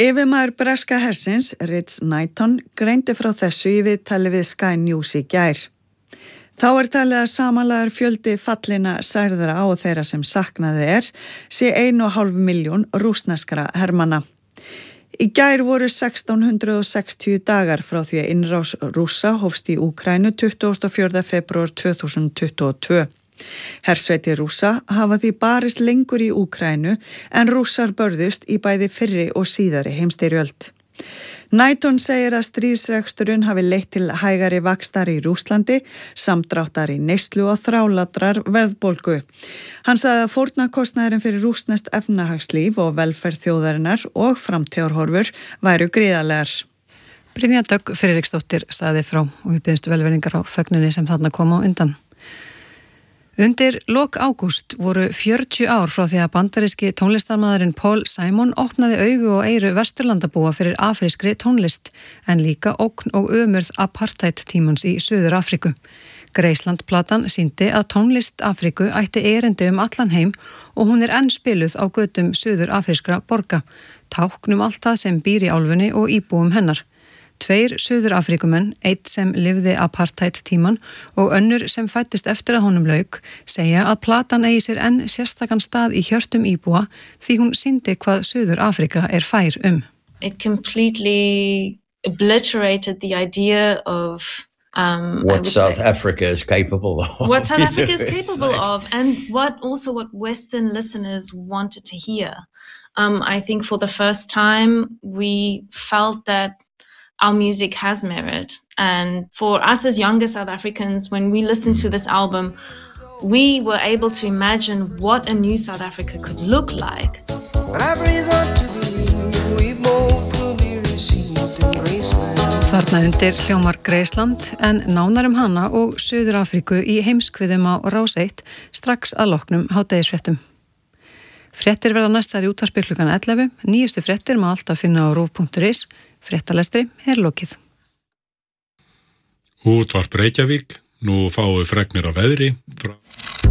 Yfirmaður breska hersins, Rich Knighton, greindi frá þessu í viðtali við Sky News í gær. Þá talið að samanlagður fjöldi fallina særðra og þeirra sem saknaði sé 1,5 milljón rússneskra hermanna. Í gær voru 1660 dagar frá því að innrás Rússa hófst í Úkraínu 24. febrúar 2022. Hersveitir Rússa hafa því barist lengur í Úkraínu en Rússar börðust í bæði fyrri og síðari heimsstyrjöld. Knighton segir að stríðsreksturinn hafi leitt til hægari vaxtar í Rússlandi, samdráttar í neyslu og þrálatrar verðbólgu. Hann sagði að fórnarkostnaðurinn fyrir rússneskt efnahagslíf og velferð þjóðarinnar og framtíðarhorfur væru gríðarlegar. Brynja Dögg Friðriksdóttir sagði frá og við biðjumst velvirðingar á þögninni sem þarna kom á undan. Undir lok ágúst voru 40 ár frá því að bandaríski tónlistarmaðurinn Paul Simon opnaði augu og eyru Vesturlandabúa fyrir afrískri tónlist, en líka ógn og ömurð apartheid tímans í Suður Afríku. Graceland-platan sýndi að tónlist Afríku ætti erindi allan heim og hún enn spiluð á götum Suður Afrískra borga, tákn allt það sem býr í álfunni og íbúum hennar. 2 Suður Afríkumenn, einn sem lifði apartheid tíman og önnur sem fættist eftir að honum lauk, segja að platan eigi sér enn sérstakan stað í hjörtum íbúa því hún sýndi hvað Suður Afríka fær It completely obliterated the idea of what South Africa is capable of. What South Africa is capable of, and what Western listeners wanted to hear. I think for the first time we felt that our music has merit, and for us as younger South Africans, when we listened to this album, we were able to imagine what a new South Africa could look like. Þarna undir hljómar Graceland, en nánar hana og Suður Afríku í heimskviðum á Rás 1 strax að loknum hádegisfréttum. Fréttir verða næstar í útvarpi klukkan 11, nýjustu fréttir má alltaf finna á rúv.is. Fréttalestri lokið. Útvarp Reykjavík, nú fáum við fregnir af veðri frá